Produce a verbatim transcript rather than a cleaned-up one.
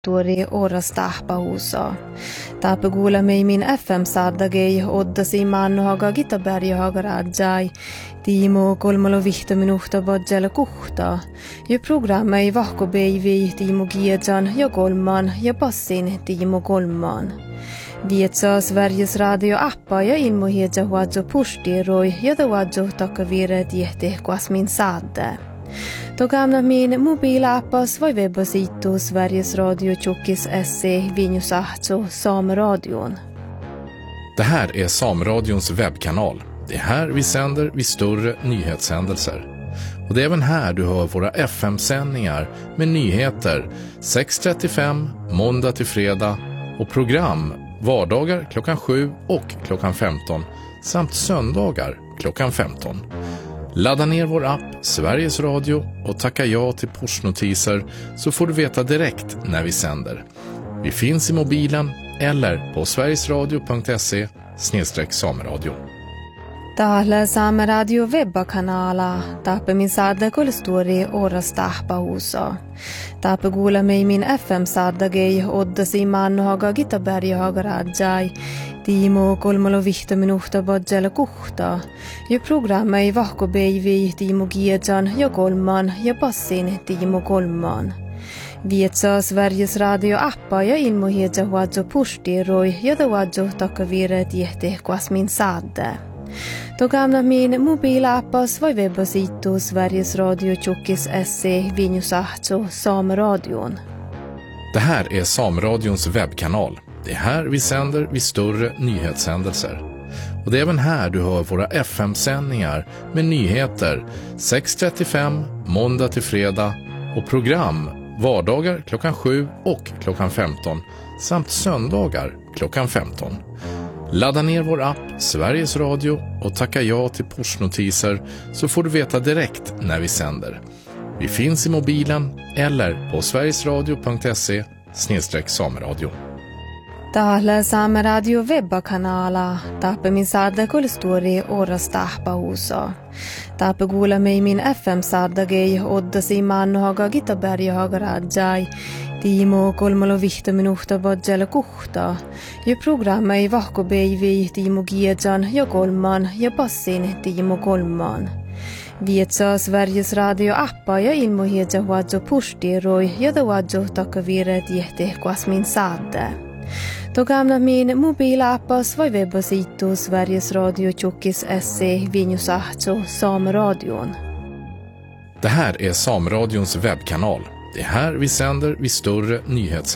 Tuori orastahpa huuso. Taape kuulemme min F M-saadagei oddasi mannohaga Gitaberghaga rajai. Tiimo kolmalo vihto minuhta bodjala kuhta. Ja programmei vahkobeivi Tiimo Giejan ja kolman ja passin Tiimo kolman. Vietsa Sveriges radio-appa ja ilmohedja huadjo pustiroi ja da huadjo takavire tiehte kuasmin saadde. Togamna min mobilappas voi webbasitu Sveriges Radio Tjockis S C Vinjusahto Sameradion. Det här är Sameradions webbkanal. Det är här vi sänder vid större nyhetshändelser. Och det är även här du hör våra F M-sändningar med nyheter sex trettiofem måndag till fredag och program vardagar klockan sju och klockan femton samt söndagar klockan femton. Ladda ner vår app Sveriges Radio och tacka ja till pushnotiser så får du veta direkt när vi sänder. Vi finns i mobilen eller på sverigesradio punkt se snedstreck sameradio. Täällä Saameradio webbakanala. Taape min saadda kolstori orastahpa huuso. Taape kuulemme min F M-saadagei oddasi mannohaga Gitaberghaga rajai. Tiimo kolmalo vihto minuhta bodjala kuhta. Ja programmei vahkobeivi Tiimo Giejan ja kolman ja passin Tiimo kolman. Vietsa Sveriges radio-appa ja ilmohedja huadjo pustiroi ja da huadjo takavire tiehte kuasmin saadde. Togamna min mobilappas voi webbasitu Sveriges Radio Tjockis S C Vinjusahto Sameradion. Det här är Sameradions webbkanal. Det är här vi sänder vid större nyhetshändelser. Och det är även här du hör våra F M-sändningar med nyheter sex trettiofem måndag till fredag och program vardagar klockan sju och klockan femton samt söndagar klockan femton. Ladda ner vår app Sveriges Radio och tacka ja till pushnotiser så får du veta direkt när vi sänder. Vi finns i mobilen eller på sverigesradio punkt se snedstreck sameradio. Täällä Saameradio webbakanala. Taape min saadda kolstori orastahpa huuso. Taape kuulemme min F M-saadagei oddasi mannohaga Gitaberghaga rajai. Tiimo kolmalo vihto minuhta bodjala kuhta. Ja programmei vahkobeivi Tiimo Giejan ja kolman ja passin Tiimo kolman. Vietsa Sveriges radio-appa ja ilmohedja huadjo pustiroi ja da huadjo takavire tiehte kuasmin saadde. Togamna min mobilappas voi webbasitu Sveriges Radio Tjockis S C Vinjusahto Sameradion. Det här är Sameradions webbkanal. Det är här vi sänder vid större nyhetshändelser.